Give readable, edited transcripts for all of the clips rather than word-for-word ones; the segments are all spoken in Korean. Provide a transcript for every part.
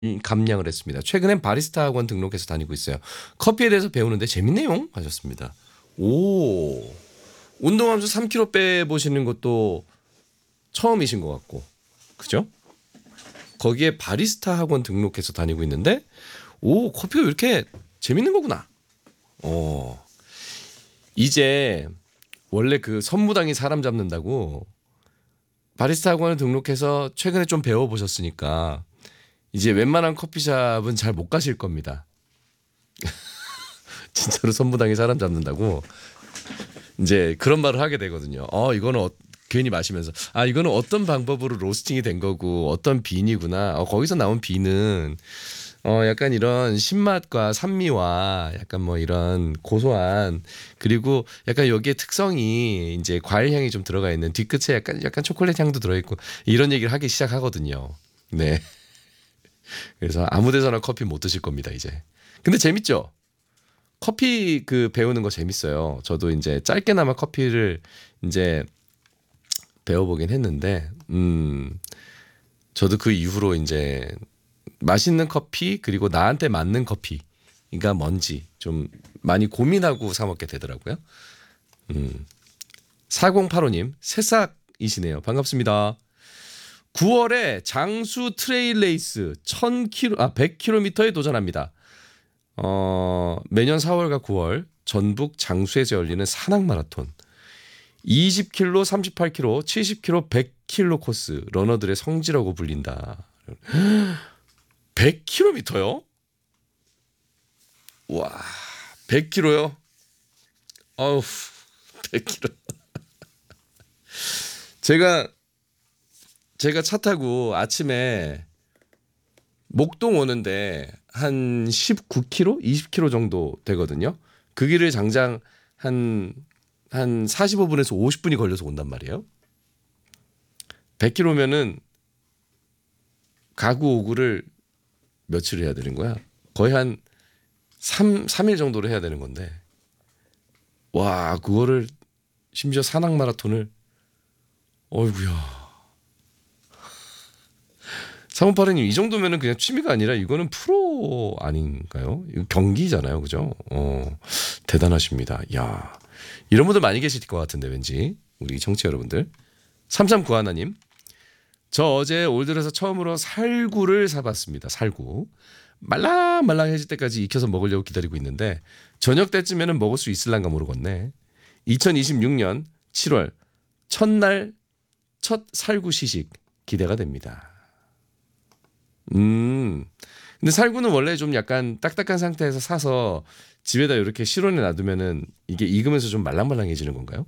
감량을 했습니다. 최근엔 바리스타 학원 등록해서 다니고 있어요. 커피에 대해서 배우는데 재밌네요 하셨습니다. 오, 운동하면서 3kg 빼보시는 것도 처음이신 것 같고, 그죠? 거기에 바리스타 학원 등록해서 다니고 있는데, 오, 커피가 이렇게 재밌는 거구나. 이제 원래 그 선무당이 사람 잡는다고 바리스타 학원을 등록해서 최근에 좀 배워보셨으니까 이제 웬만한 커피숍은 잘 못 가실 겁니다. 진짜로 선무당이 사람 잡는다고 이제 그런 말을 하게 되거든요. 이거는 괜히 마시면서 이거는 어떤 방법으로 로스팅이 된 거고 어떤 비니구나. 거기서 나온 비는 약간 이런 신맛과 산미와 약간 뭐 이런 고소한, 그리고 약간 여기에 특성이 이제 과일 향이 좀 들어가 있는, 뒤끝에 약간 초콜릿 향도 들어있고 이런 얘기를 하기 시작하거든요. 네. 그래서 아무 데서나 커피 못 드실 겁니다, 이제. 근데 재밌죠? 커피 그 배우는 거 재밌어요. 저도 이제 짧게나마 커피를 이제 배워보긴 했는데, 저도 그 이후로 이제 맛있는 커피, 그리고 나한테 맞는 커피가 뭔지 좀 많이 고민하고 사 먹게 되더라고요. 4085님 새싹이시네요. 반갑습니다. 9월에 장수 트레일 레이스 100km에 도전합니다. 매년 4월과 9월 전북 장수에서 열리는 산악 마라톤. 20km, 38km, 70km, 100km 코스, 러너들의 성지라고 불린다. 100km요? 와, 100km요? 어우, 100km. 제가 차 타고 아침에 목동 오는데 한 19km, 20km 정도 되거든요. 그 길을 장장 한 45분에서 50분이 걸려서 온단 말이에요. 100km면은 가구 오구를 며칠 해야 되는 거야? 거의 한 3일 정도로 해야 되는 건데. 와, 그거를 심지어 산악 마라톤을, 어이구야. 사문파르님, 이 정도면은 그냥 취미가 아니라 이거는 프로 아닌가요? 이거 경기잖아요, 그죠? 대단하십니다. 야, 이런 분들 많이 계실 것 같은데 왠지 우리 청취자 여러분들. 3391님, 저 어제 올 들어서 처음으로 살구를 사봤습니다. 살구. 말랑말랑해질 때까지 익혀서 먹으려고 기다리고 있는데 저녁 때쯤에는 먹을 수 있을란가 모르겠네. 2026년 7월 첫날 첫 살구 시식 기대가 됩니다. 근데 살구는 원래 좀 약간 딱딱한 상태에서 사서 집에다 이렇게 실온에 놔두면은 이게 익으면서 좀 말랑말랑해지는 건가요?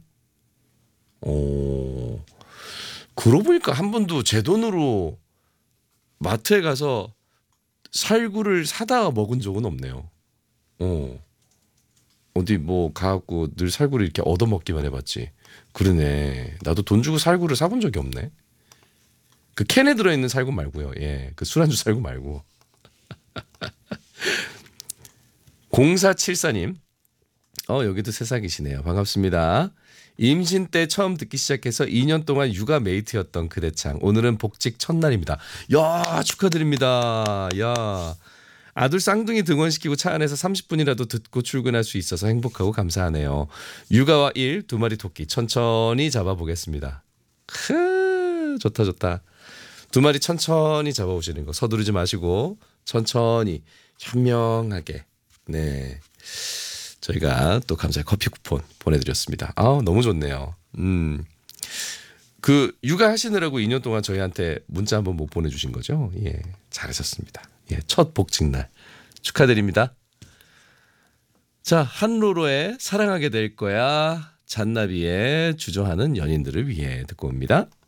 오, 그러고 보니까 한 번도 제 돈으로 마트에 가서 살구를 사다 먹은 적은 없네요. 어, 어디 뭐 가갖고 늘 살구를 이렇게 얻어 먹기만 해봤지. 그러네. 나도 돈 주고 살구를 사본 적이 없네. 그 캔에 들어있는 살구 말고요. 예, 그 술안주 살구 말고. 0474님, 여기도 새싹이시네요. 반갑습니다. 임신 때 처음 듣기 시작해서 2년 동안 육아 메이트였던 그대창. 오늘은 복직 첫날입니다. 야, 축하드립니다. 야, 아들 쌍둥이 등원시키고 차 안에서 30분이라도 듣고 출근할 수 있어서 행복하고 감사하네요. 육아와 일, 두 마리 토끼 천천히 잡아보겠습니다. 좋다 좋다. 두 마리 천천히 잡아오시는 거 서두르지 마시고 천천히 현명하게. 네, 저희가 또 감사의 커피 쿠폰 보내드렸습니다. 너무 좋네요. 그 육아 하시느라고 2년 동안 저희한테 문자 한번 못 보내주신 거죠? 예, 잘하셨습니다. 예, 첫 복직날 축하드립니다. 자, 한로로의 사랑하게 될 거야, 잔나비의 주저하는 연인들을 위해 듣고 옵니다.